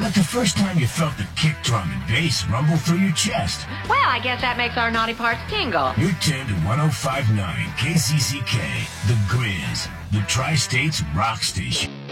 like the first time you felt the kick drum and bass rumble through your chest. Well, I guess that makes our naughty parts tingle. You're tuned to 105.9 KCCK, The Grizz, the Tri-State's rock station.